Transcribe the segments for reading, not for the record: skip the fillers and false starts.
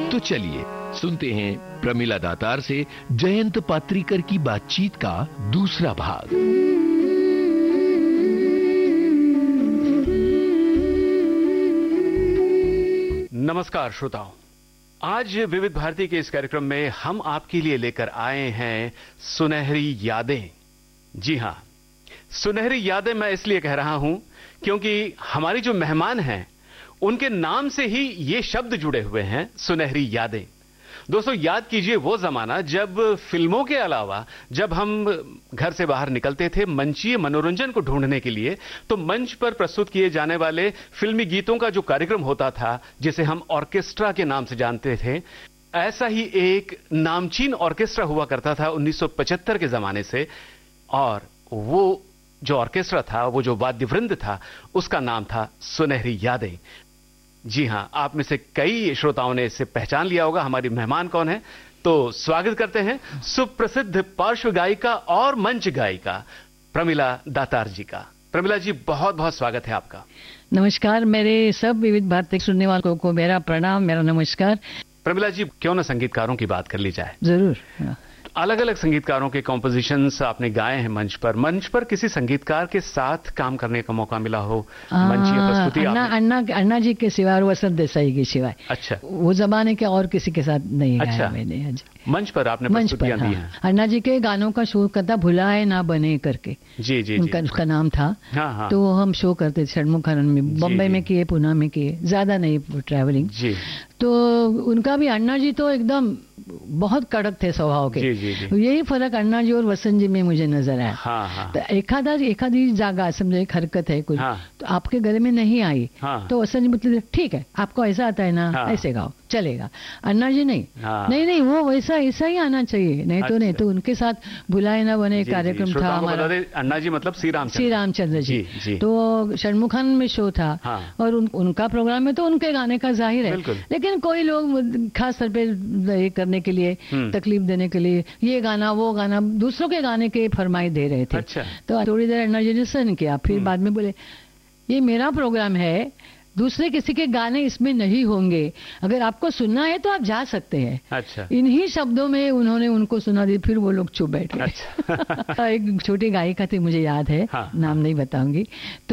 तो चलिए सुनते हैं प्रमिला दातार से जयंत पात्रीकर की बातचीत का दूसरा भाग। नमस्कार श्रोताओं, आज विविध भारती के इस कार्यक्रम में हम आपके लिए लेकर आए हैं सुनहरी यादें। जी हां, सुनहरी यादें मैं इसलिए कह रहा हूं क्योंकि हमारी जो मेहमान हैं उनके नाम से ही ये शब्द जुड़े हुए हैं, सुनहरी यादें। दोस्तों, याद कीजिए वो जमाना जब फिल्मों के अलावा जब हम घर से बाहर निकलते थे मंचीय मनोरंजन को ढूंढने के लिए, तो मंच पर प्रस्तुत किए जाने वाले फिल्मी गीतों का जो कार्यक्रम होता था, जिसे हम ऑर्केस्ट्रा के नाम से जानते थे, ऐसा ही एक नामचीन ऑर्केस्ट्रा हुआ करता था 1975 के जमाने से। और वो जो ऑर्केस्ट्रा था, वो जो वाद्य वृंद था, उसका नाम था सुनहरी यादें। जी हां, आप में से कई श्रोताओं ने इसे पहचान लिया होगा। हमारी मेहमान कौन है, तो स्वागत करते हैं सुप्रसिद्ध पार्श्व गायिका और मंच गायिका प्रमिला दातार जी का। प्रमिला जी, बहुत बहुत स्वागत है आपका। नमस्कार, मेरे सब विविध भारती सुनने वालों को मेरा प्रणाम, मेरा नमस्कार। प्रमिला जी, क्यों ना संगीतकारों की बात कर ली जाए। जरूर। अलग अलग संगीतकारों के कॉम्पोजिशंस आपने गाए हैं मंच पर किसी संगीतकार के साथ काम करने का मौका मिला हो, मंचीय प्रस्तुति? अन्ना जी के सिवाय, वसंत देसाई के सिवाय। अच्छा, वो जमाने के और किसी के साथ नहीं गाया मैंने। मंच पर आपने प्रस्तुतियां दी हैं। अन्ना जी के गानों का शो करता, भुलाए ना बने करके। जी जी, उसका नाम था। हाँ। तो हम शो करते षणमुखानंद में, बम्बई में किए, पुणे में किए, ज्यादा नहीं ट्रैवलिंग जी। तो उनका भी, अन्ना जी तो एकदम बहुत कड़क थे स्वभाव के। जी। यही फर्क अन्ना जी और वसंत जी में मुझे नजर आया। हाँ। तो एखादी जागा, समझो एक हरकत है कुछ, तो आपके गले में नहीं आई, तो वसंत जी मतलब ठीक है, आपको ऐसा आता है ना, ऐसे गाओ, चलेगा। अन्ना जी नहीं, नहीं वो वैसा ऐसा ही आना चाहिए, नहीं तो नहीं। तो उनके साथ भुलाए ना बने कार्यक्रम था हमारा। अन्ना जी मतलब श्री रामचंद्र जी। तो षणमुखानंद में शो था, और उनका प्रोग्राम में तो उनके गाने का जाहिर है, लेकिन कोई लोग खास तौर पे करने के लिए, तकलीफ देने के लिए, ये गाना वो गाना, दूसरों के गाने के फरमाई दे रहे थे। अच्छा। तो थोड़ी देर अन्ना जी ने सुन किया, फिर बाद में बोले ये मेरा प्रोग्राम है, दूसरे किसी के गाने इसमें नहीं होंगे, अगर आपको सुनना है तो आप जा सकते हैं। अच्छा। इन्हीं शब्दों में उन्होंने उनको सुना दी, फिर वो लोग चुप बैठ गए। अच्छा। एक छोटी गायिका थी, मुझे याद है, नाम नहीं बताऊंगी।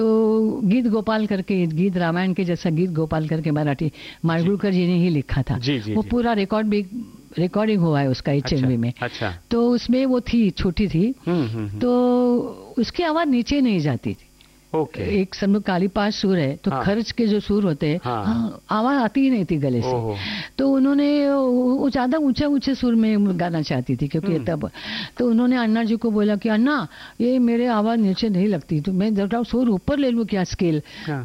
तो गीत गोपाल करके, गीत रामायण के जैसा गीत गोपाल करके मराठी माडगुळकर जी ने ही लिखा था। वो पूरा रिकॉर्डिंग हुआ है उसका HMV में। अच्छा। तो उसमें वो थी, छोटी थी, तो उसकी आवाज नीचे नहीं जाती थी। एक समझो काली पास सुर है, तो खर्च के जो सुर होते हैं, आवाज आती ही नहीं थी गले से। तो उन्होंने वो ज्यादा ऊंचे सुर में गाना चाहती थी, क्योंकि तब तो उन्होंने अन्ना जी को बोला कि अन्ना, ये मेरे आवाज नीचे नहीं लगती, तो मैं जरा सुर ऊपर ले लूं क्या, स्केल?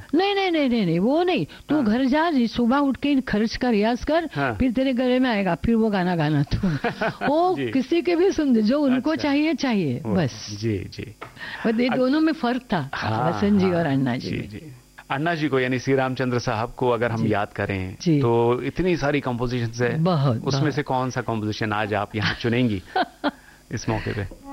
नहीं, वो नहीं, तू घर जा, सुबह उठ के खर्च का रियाज कर, फिर तेरे गले में आएगा, फिर वो गाना गाना तू। वो किसी के भी सुन, जो उनको चाहिए बस। जी। ये दोनों में फर्क था, वसंत जी और अन्ना जी। अन्ना जी को, यानी श्री रामचंद्र साहब को अगर हम याद करें तो इतनी सारी कॉम्पोजिशंस है, उसमें से कौन सा कॉम्पोजिशन आज आप यहाँ चुनेंगी इस मौके पे?